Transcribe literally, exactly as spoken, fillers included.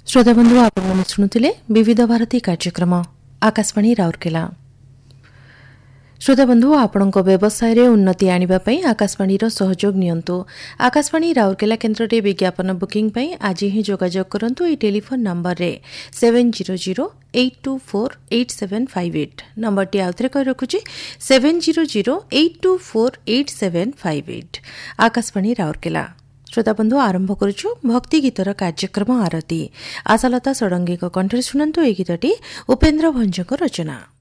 श्रोता बंधु आपण शुणुले विविध भारती कार्यक्रम आकाशवाणी राउरकेला। श्रोता बंधु आपण व्यवसाय रे उन्नति आनिबा आकाशवाणी सहयोग नियंतु। आकाशवाणी राउरकेला केन्द्र रे विज्ञापन बुकिंग पई आज ही जोगाजोग करंतु। ई टेलीफोन नंबर रे seven zero zero eight to four eight seven five eight number T आउथरे कहि रखुची seven zero zero eight to four eight seven five eight. Akashvani Rourkela. श्रोता बंधु आरंभ करुछु भक्ति गीतर कार्यक्रम आरती। आशालता षडंगी कंठरे शुणंतु ए गीतटी उपेन्द्र भंजक रचना।